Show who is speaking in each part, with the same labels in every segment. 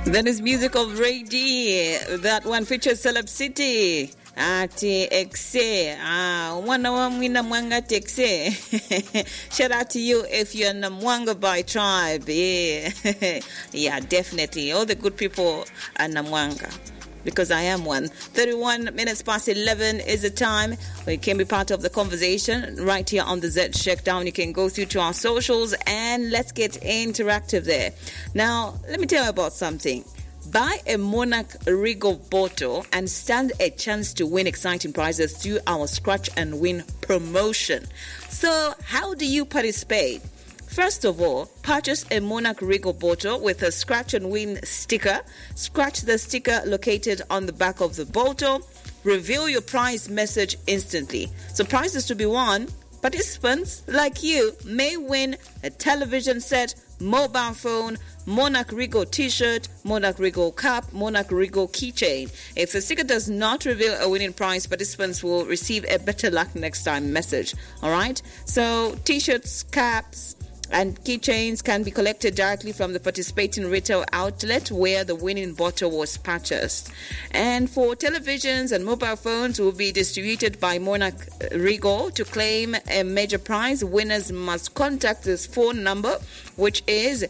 Speaker 1: That is music of Ray D. That one features Celeb City. Ati Exe. Mwana wa mwina mwanga texe. Shout out to you if you're Namwanga by tribe. Yeah. Yeah, definitely. All the good people are Namwanga. Because I am one. 31 minutes past 11 is the time. You can be part of the conversation right here on the Z Shakedown. You can go through to our socials and let's get interactive there. Now, let me tell you about something. Buy a Monarch Regal bottle and stand a chance to win exciting prizes through our Scratch and Win promotion. So, how do you participate? First of all, purchase a Monarch Regal bottle with a Scratch and Win sticker. Scratch the sticker located on the back of the bottle. Reveal your prize message instantly. So prizes to be won. Participants like you may win a television set, mobile phone, Monarch Regal t-shirt, Monarch Regal cap, Monarch Regal keychain. If the sticker does not reveal a winning prize, participants will receive a better luck next time message. All right? So t-shirts, caps, and keychains can be collected directly from the participating retail outlet where the winning bottle was purchased. And for televisions and mobile phones will be distributed by Monarch Regal. To claim a major prize, winners must contact this phone number, which is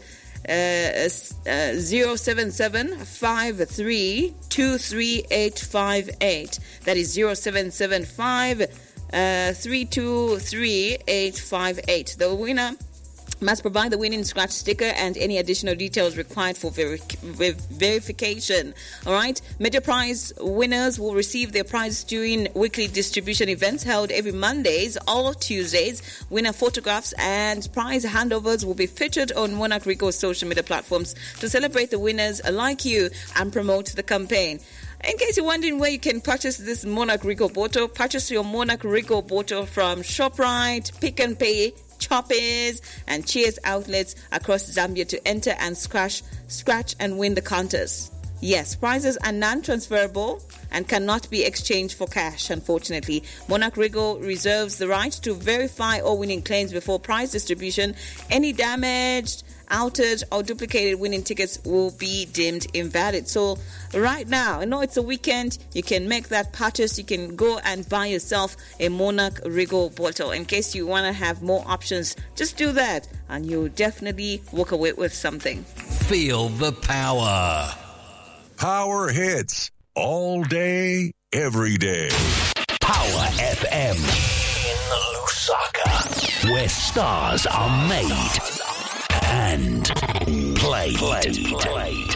Speaker 1: 077-53-23858. That is 077-53-23858. The winner must provide the winning scratch sticker and any additional details required for verification. All right. Major prize winners will receive their prize during weekly distribution events held every Mondays or Tuesdays. Winner photographs and prize handovers will be featured on Monarch Regal's social media platforms to celebrate the winners like you and promote the campaign. In case you're wondering where you can purchase this Monarch Regal bottle, purchase your Monarch Regal bottle from ShopRite, Pick and Pay, Choppers and Cheers outlets across Zambia to enter and scratch and win the contest. Yes, prizes are non-transferable and cannot be exchanged for cash, unfortunately. Monarch Regal reserves the right to verify all winning claims before prize distribution. Any damaged, altered or duplicated winning tickets will be deemed invalid. So right now, I know it's a weekend, you can make that purchase. You can go and buy yourself a Monarch Regal bottle. In case you want to have more options, just do that and you'll definitely walk away with something.
Speaker 2: Feel the power.
Speaker 3: Power hits all day, every day.
Speaker 2: Power FM in Lusaka, where stars are made and played.